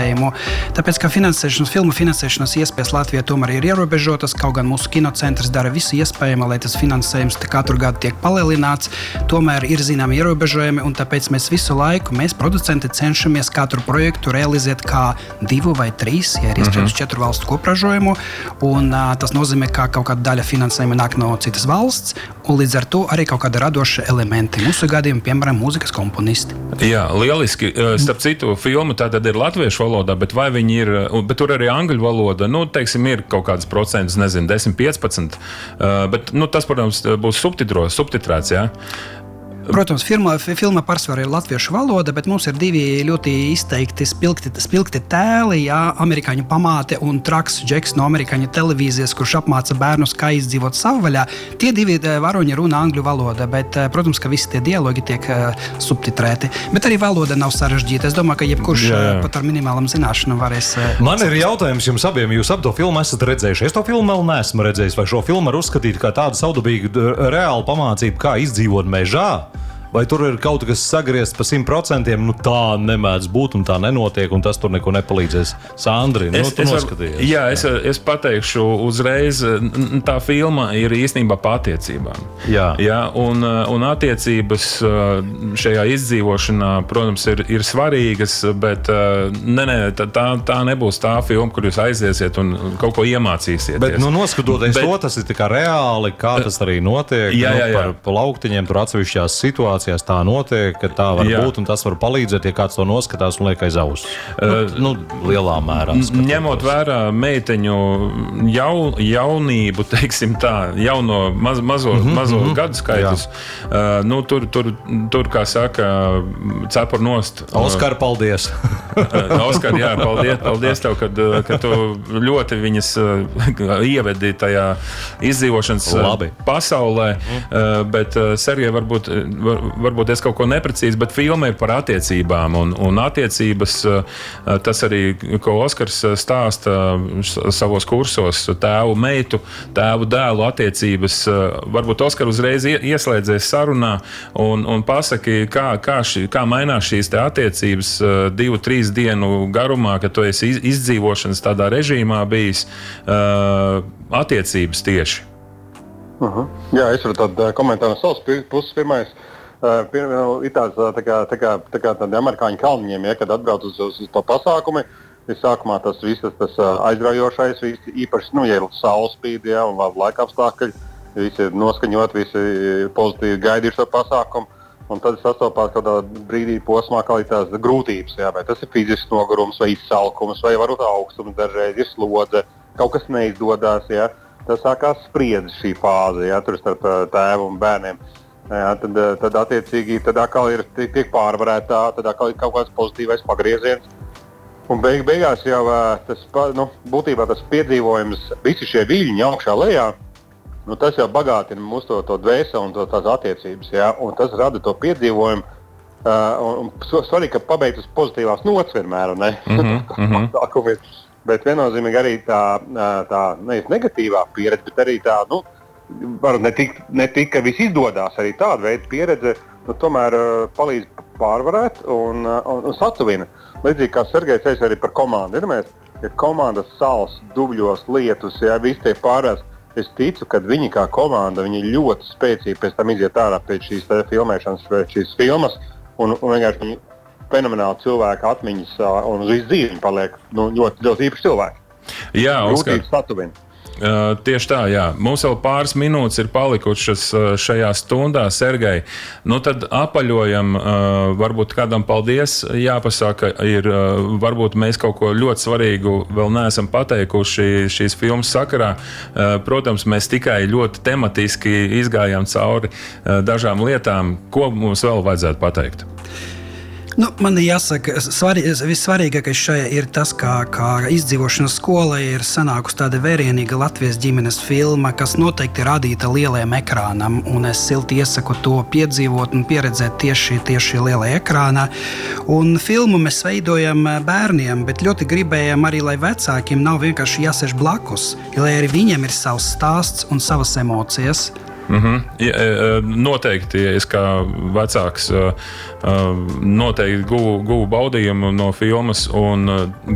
finansējumu. Tāpēc, ka filmu finansēšanas iespējas Latvijā tomēr ir ierobežotas, kaut gan mūsu kinocentrs dara visu iespējamo, lai tas finansējums katru gadu tiek palielināts, tomēr ir zināmi ierobežojumi, un tāpēc mēs visu laiku, producenti, cenšamies katru projektu realizēt kā 2 vai 3, ja ir iespējams 4 valstu kopražojumu, un tas nozīmē, ka kaut kāda daļa finansējuma nāk no citas valsts, un līdz ar to arī kaut kāda radoša elementi. Mūsu gadījumā, piemēram, mūzikas komponisti. Jā, lieliski. Starp citu, filma tātad ir latviešu valodā, bet vai viņi ir, bet tur arī angļu valoda, teiksim, ir kaut kāds procents, nezinu, 10-15, bet, tas, protams, būs subtitrēts, jā? Protams, filma pārsvarā ir latviešu valoda, bet mums ir 2 ļoti izteikti spilgti tēli, amerikāņu pamāte un traks Džeks no amerikāņu televīzijas, kurš apmāca bērnus, kā izdzīvot savvaļā. Tie 2 varoņi runā angļu valoda, bet, protams, ka visi tie dialogi tiek subtitrēti. Bet arī valoda nav sarežģīta. Es domāju, ka jebkurš pat ar minimālam zināšanām varēs... Man ir jautājums jums abiem. Jūs ap to filmu esat redzējuši. Es to filmu vēl neesmu redzējis. Vai šo filmu var uzskatīt kā tādu saudabīgu reālu pamācību, kā izdzīvot mežā? Vai tur ir kaut kas sagriezts pa 100%, tā nemēdz būt un tā nenotiek, un tas tur neko nepalīdzēs. Sandri, tu noskatījies. Jā, es pateikšu uzreiz, tā filma ir īstenībā pa attiecībām. Jā, un attiecības šajā izdzīvošanā, protams, ir svarīgas, bet tā nebūs tā filma, kur jūs aiziesiet un kaut ko iemācīsieties. Bet, noskatoties to, tas ir tikai reāli, kā tas arī notiek. Pa lauktiņiem tur atsevišķās situācijās tā notiek, ka tā var būt, un tas var palīdzēt, ja kāds to noskatās un liek aiz auss. Lielā mērā. Ņemot vērā meiteņu jaunību, teiksim tā, jauno mazo gadu skaitus, tur, kā saka, cepur nost. Oskar, paldies! Oskar, jā, paldies tev, ka tu ļoti viņas ievedi tajā izdzīvošanas pasaulē, bet Sergej, varbūt es kaut ko neprecīzi, bet filma ir par attiecībām, un attiecības, tas arī, ko Oskars stāsta savos kursos, tēvu meitu, tēvu dēlu attiecības, varbūt Oskar uzreiz ieslēdzies sarunā un pasaki, kā mainās šīs te attiecības 2-3 dienu garumā, kad tu esi izdzīvošanas tādā režīmā bijis, attiecības tieši. Jā, es varu tādu komentāru no savas puses. Pirmais, ir tādi amerikāņu kalniņiem, kad atbrauc uz to pasākumi. Sākumā tas viss tas aizraujošais, īpaši, ja ir saules spīd, un labi laika apstākļi, visi ir noskaņot, visi pozitīvi gaidījuši to pasākumu. Un tad sastopās kādā brīdī posmā, kā ir tās grūtības, vai tas ir fizisks nogurums, vai izsalkums, vai varbūt augstums, dažreiz ir slodze, kaut kas neizdodas, Tas sākās spriedzi šī fāze, tur starp tēvu un bērniem. Tad attiecīgi, tad atkal tiek pārvarētā, tad atkal ir kaut kāds pozitīvais pagrieziens. Un beigās jau būtībā tas piedzīvojums, visi šie viļņi augšā lejā, tas jau bagātina mūsu to dvēseli un tās attiecības, un tas rada to piedzīvojumu. Un svarīgi, ka pabeigt uz pozitīvās nots vienmēr, ne? Bet viennozīmīgi arī tā nevis negatīvā pieredze, bet arī tā, var ne tik, ka viss izdodās, arī tāda veida pieredze, tomēr palīdz pārvarēt un satuvina. Līdzīgi kā Sergejs teica arī par komandu. Ja komandas sals, dubļos, lietus, visi tie pārējās, es ticu, ka viņi kā komanda, viņi ļoti spēcīgi pēc tam iziet ārā pēc šīs filmēšanas, pēc šīs filmas, un vienkārši viņi fenomenāli cilvēku atmiņas un uz visu dzīvi paliek ļoti, ļoti īpaši cilvēki. Jā, Oskar. Grūtības satuvina. Tieši tā, jā. Mums vēl pāris minūtes ir palikušas šajā stundā, Sergej. Tad apaļojam, varbūt kādam paldies jāpasaka, varbūt mēs kaut ko ļoti svarīgu vēl neesam pateikuši šīs filmas sakarā. Protams, mēs tikai ļoti tematiski izgājām cauri dažām lietām. Ko mums vēl vajadzētu pateikt? Man jāsaka, vissvarīgākais šajā ir tas, kā izdzīvošanas skola ir sanākusi tāda vērienīga Latvijas ģimenes filma, kas noteikti radīta lielajam ekrānam, un es silti iesaku to piedzīvot un pieredzēt tieši lielajā ekrānā. Un filmu mēs veidojam bērniem, bet ļoti gribējām arī, lai vecākiem nav vienkārši jāsēž blakus, lai arī viņiem ir savs stāsts un savas emocijas. Noteikti, es kā vecāks noteikti guvu baudījumu no filmas un